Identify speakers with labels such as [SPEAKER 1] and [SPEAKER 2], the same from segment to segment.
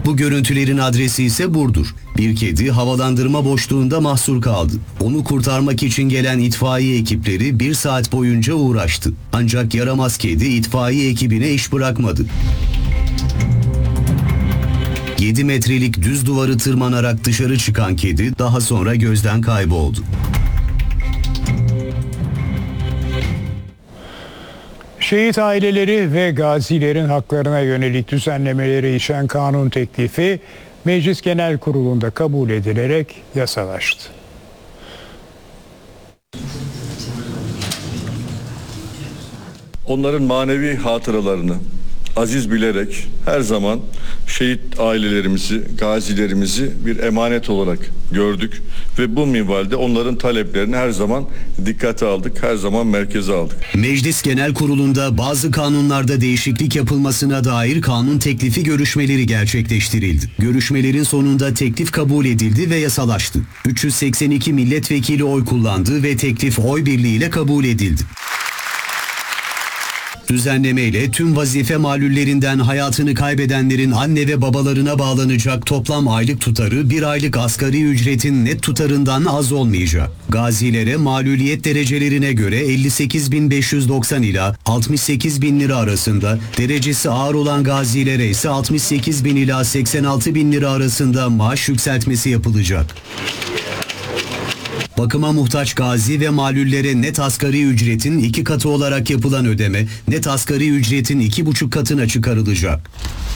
[SPEAKER 1] Bu görüntülerin adresi ise Burdur. Bir kedi havalandırma boşluğunda mahsur kaldı. Onu kurtarmak için gelen itfaiye ekipleri 1 saat boyunca uğraştı. Ancak yaramaz kedi itfaiye ekibine iş bırakmadı. 7 metrelik düz duvarı tırmanarak dışarı çıkan kedi daha sonra gözden kayboldu.
[SPEAKER 2] Şehit aileleri ve gazilerin haklarına yönelik düzenlemeleri içeren kanun teklifi Meclis Genel Kurulu'nda kabul edilerek yasalaştı.
[SPEAKER 3] Onların manevi hatıralarını aziz bilerek her zaman şehit ailelerimizi, gazilerimizi bir emanet olarak gördük ve bu minvalde onların taleplerini her zaman dikkate aldık, her zaman merkeze aldık.
[SPEAKER 1] Meclis Genel Kurulu'nda bazı kanunlarda değişiklik yapılmasına dair kanun teklifi görüşmeleri gerçekleştirildi. Görüşmelerin sonunda teklif kabul edildi ve yasalaştı. 382 milletvekili oy kullandı ve teklif oy birliğiyle kabul edildi. Düzenlemeyle tüm vazife malullerinden hayatını kaybedenlerin anne ve babalarına bağlanacak toplam aylık tutarı 1 aylık asgari ücretin net tutarından az olmayacak. Gazilere maluliyet derecelerine göre 58.590 ila 68.000 lira arasında, derecesi ağır olan gazilere ise 68.000 ila 86.000 lira arasında maaş yükseltmesi yapılacak. Bakıma muhtaç gazi ve malüllere net asgari ücretin 2 katı olarak yapılan ödeme, net asgari ücretin 2,5 katına çıkarılacak.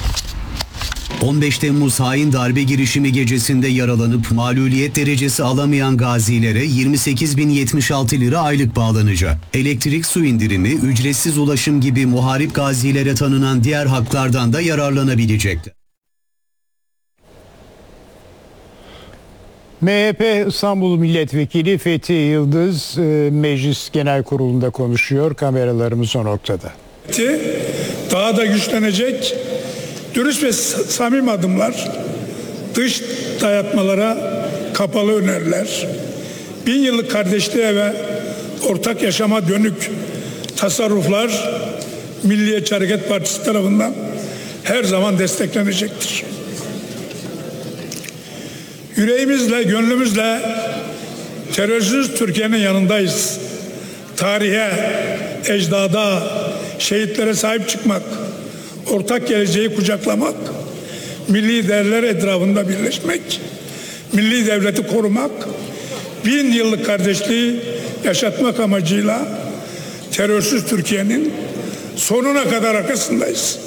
[SPEAKER 1] 15 Temmuz hain darbe girişimi gecesinde yaralanıp maluliyet derecesi alamayan gazilere 28.076 lira aylık bağlanacak. Elektrik, su indirimi, ücretsiz ulaşım gibi muharip gazilere tanınan diğer haklardan da yararlanabilecekler.
[SPEAKER 2] MHP İstanbul Milletvekili Fethi Yıldız Meclis Genel Kurulu'nda konuşuyor. Kameralarımız o noktada.
[SPEAKER 4] Daha da güçlenecek, dürüst ve samimi adımlar, dış dayatmalara kapalı öneriler, 1000 yıllık kardeşliğe ve ortak yaşama dönük tasarruflar Milliyetçi Hareket Partisi tarafından her zaman desteklenecektir. Yüreğimizle, gönlümüzle terörsüz Türkiye'nin yanındayız. Tarihe, ecdada, şehitlere sahip çıkmak, ortak geleceği kucaklamak, milli değerler etrafında birleşmek, milli devleti korumak, 1000 yıllık kardeşliği yaşatmak amacıyla terörsüz Türkiye'nin sonuna kadar arkasındayız.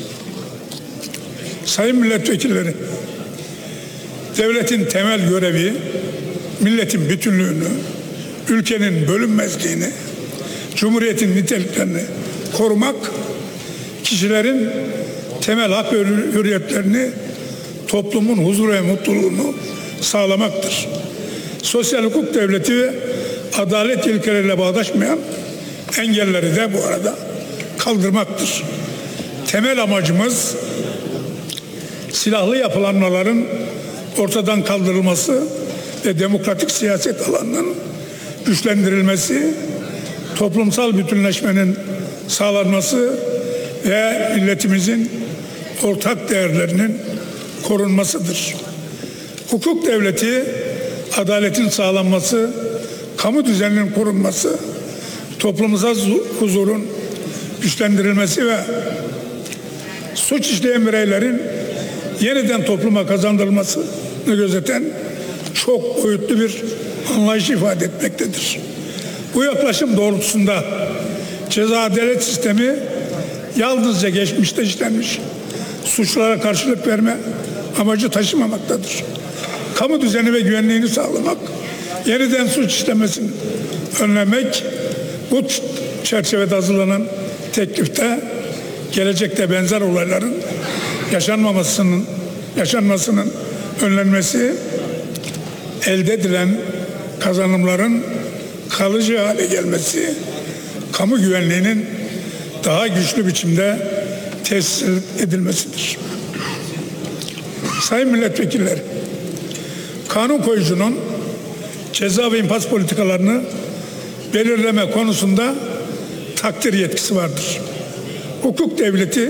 [SPEAKER 4] Sayın milletvekilleri, devletin temel görevi milletin bütünlüğünü, ülkenin bölünmezliğini, cumhuriyetin niteliklerini korumak, kişilerin temel hak ve hürriyetlerini, toplumun huzur ve mutluluğunu sağlamaktır. Sosyal hukuk devleti ve adalet ilkeleriyle bağdaşmayan engelleri de bu arada kaldırmaktır. Temel amacımız silahlı yapılanmaların ortadan kaldırılması ve demokratik siyaset alanının güçlendirilmesi, toplumsal bütünleşmenin sağlanması ve milletimizin ortak değerlerinin korunmasıdır. Hukuk devleti, adaletin sağlanması, kamu düzeninin korunması, toplumsal huzurun güçlendirilmesi ve suç işleyen bireylerin yeniden topluma kazandırılmasını gözeten çok boyutlu bir anlayış ifade etmektedir. Bu yaklaşım doğrultusunda ceza adalet sistemi yalnızca geçmişte işlenmiş suçlara karşılık verme amacı taşımamaktadır. Kamu düzeni ve güvenliğini sağlamak, yeniden suç işlemesini önlemek, bu çerçevede hazırlanan teklifte gelecekte benzer olayların yaşanmasının önlenmesi, elde edilen kazanımların kalıcı hale gelmesi, kamu güvenliğinin daha güçlü biçimde tesis edilmesidir. Sayın milletvekilleri, kanun koyucunun ceza ve infaz politikalarını belirleme konusunda takdir yetkisi vardır. Hukuk devleti